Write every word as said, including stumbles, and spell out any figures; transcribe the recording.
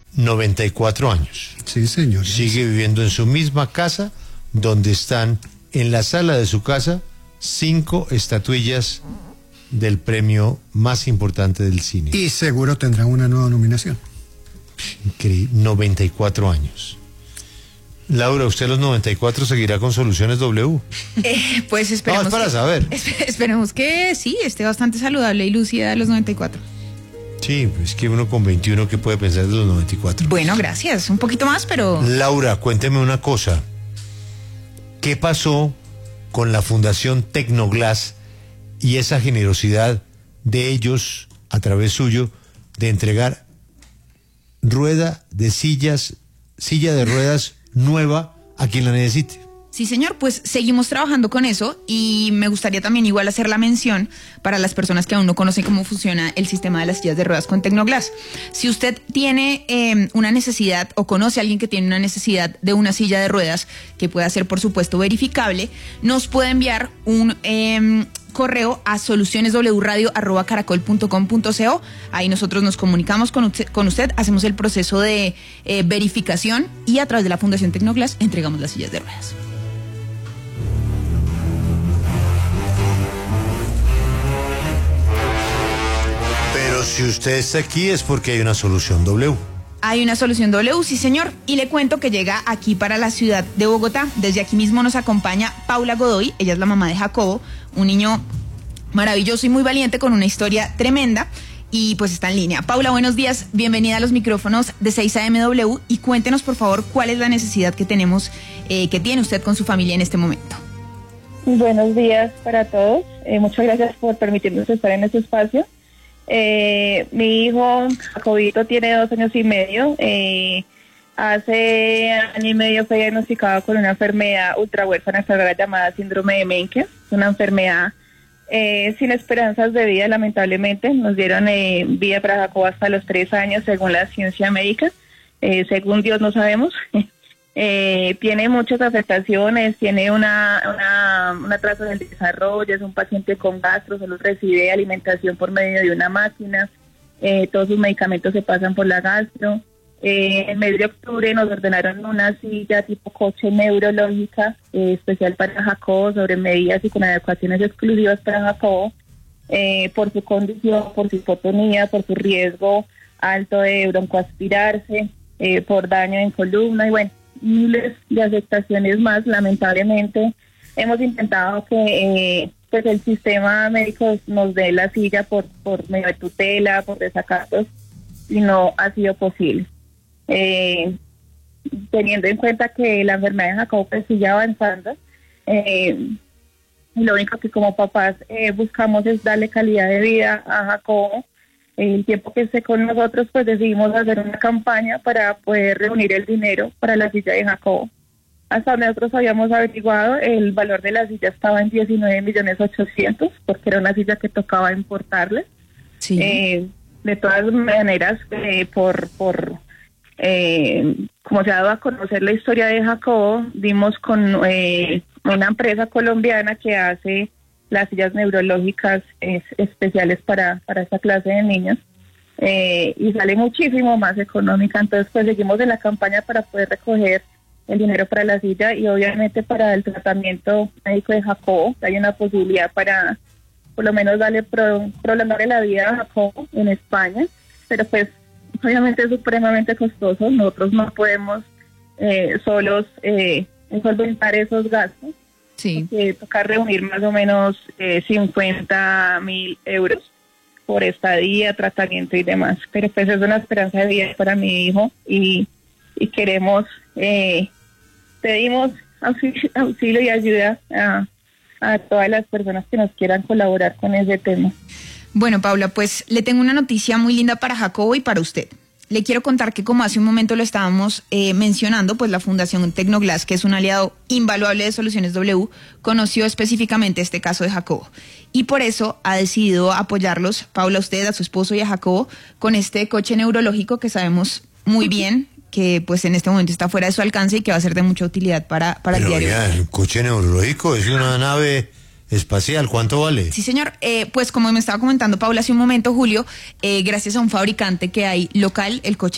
noventa y cuatro años. Sí, señor. Sigue viviendo en su misma casa, donde están en la sala de su casa cinco estatuillas del premio más importante del cine. Y seguro tendrá una nueva nominación. Increíble, noventa y cuatro años. Laura, ¿usted a los noventa y cuatro seguirá con Soluciones W? Eh, pues esperemos. No, es para que, saber. esp- esperemos que sí, esté bastante saludable y lúcida a los noventa y cuatro. Sí, es que uno con veintiuno, ¿qué puede pensar de los noventa y cuatro? Bueno, gracias. Un poquito más, pero... Laura, cuénteme una cosa. ¿Qué pasó con la Fundación Tecnoglass y esa generosidad de ellos, a través suyo, de entregar rueda de sillas, silla de ruedas nueva a quien la necesite? Sí, señor, pues seguimos trabajando con eso y me gustaría también igual hacer la mención para las personas que aún no conocen cómo funciona el sistema de las sillas de ruedas con Tecnoglass. Si usted tiene eh, una necesidad o conoce a alguien que tiene una necesidad de una silla de ruedas que pueda ser, por supuesto, verificable, nos puede enviar un... Eh, correo a solucioneswradio arroba caracol punto com punto co. Ahí nosotros nos comunicamos con usted, con usted hacemos el proceso de eh, verificación y a través de la Fundación Tecnoglass entregamos las sillas de ruedas. Pero si usted está aquí es porque hay una solución W. Hay una solución W, sí señor, y le cuento que llega aquí para la ciudad de Bogotá. Desde aquí mismo nos acompaña Paula Godoy, ella es la mamá de Jacobo, un niño maravilloso y muy valiente con una historia tremenda y pues está en línea. Paula, buenos días, bienvenida a los micrófonos de seis A M W y cuéntenos por favor cuál es la necesidad que tenemos, eh, que tiene usted con su familia en este momento. Buenos días para todos, eh, muchas gracias por permitirnos estar en este espacio. Eh, mi hijo Jacobito tiene dos años y medio. Eh, hace año y medio fue diagnosticado con una enfermedad ultrahuérfana llamada síndrome de Menkes, una enfermedad eh, sin esperanzas de vida, lamentablemente. Nos dieron eh, vida para Jacobo hasta los tres años, según la ciencia médica. Eh, según Dios no sabemos. Eh, tiene muchas afectaciones, tiene una, una, un atraso en el desarrollo, es un paciente con gastro, solo recibe alimentación por medio de una máquina, eh, todos sus medicamentos se pasan por la gastro. Eh, en el mes de octubre nos ordenaron una silla tipo coche neurológica, eh, especial para Jacobo, sobre medidas y con adecuaciones exclusivas para Jacobo, eh, por su condición, por su hipotonía, por su riesgo alto de broncoaspirarse, eh, por daño en columna y bueno, miles de afectaciones más. Lamentablemente hemos intentado que eh, pues el sistema médico nos dé la silla por, por medio de tutela, por desacatos, y no ha sido posible. Eh, teniendo en cuenta que la enfermedad de Jacobo pues sigue avanzando, eh, lo único que como papás eh, buscamos es darle calidad de vida a Jacobo. El tiempo que esté con nosotros, pues decidimos hacer una campaña para poder reunir el dinero para la silla de Jacobo. Hasta donde nosotros habíamos averiguado, el valor de la silla estaba en diecinueve millones ochocientos, porque era una silla que tocaba importarle. Sí. Eh, de todas maneras, eh, por, por eh, como se ha dado a conocer la historia de Jacobo, dimos con eh, una empresa colombiana que hace las sillas neurológicas es, especiales para, para esta clase de niños, eh, y sale muchísimo más económica. Entonces pues seguimos en la campaña para poder recoger el dinero para la silla y obviamente para el tratamiento médico de Jacobo. Hay una posibilidad para por lo menos darle pro, prolongarle la vida a Jacobo en España, pero pues obviamente es supremamente costoso. Nosotros no podemos eh, solos eh, solventar esos gastos. Sí. Que toca reunir más o menos eh, cincuenta mil euros por estadía, tratamiento y demás. Pero pues es una esperanza de vida para mi hijo y, y queremos, eh, pedimos auxilio, auxilio y ayuda a, a todas las personas que nos quieran colaborar con ese tema. Bueno, Paula, pues le tengo una noticia muy linda para Jacobo y para usted. Le quiero contar que como hace un momento lo estábamos eh, mencionando, pues la Fundación Tecnoglass, que es un aliado invaluable de Soluciones W, conoció específicamente este caso de Jacobo. Y por eso ha decidido apoyarlos, Paula, a usted, a su esposo y a Jacobo, con este coche neurológico que sabemos muy bien que pues en este momento está fuera de su alcance y que va a ser de mucha utilidad para, para el Pero diario. ya, el coche neurológico es una nave espacial, ¿cuánto vale? Sí, señor. Eh, pues como me estaba comentando Paula hace un momento, Julio, eh, gracias a un fabricante que hay local, el coche